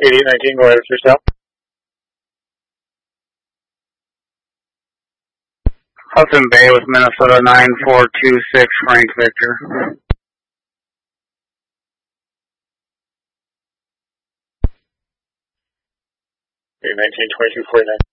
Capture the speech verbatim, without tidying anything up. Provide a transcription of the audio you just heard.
eighty-eight nineteen, go ahead with your stop. Hudson Bay with Minnesota nine four two six, Frank Victor. eight nineteen twenty-two forty-nine.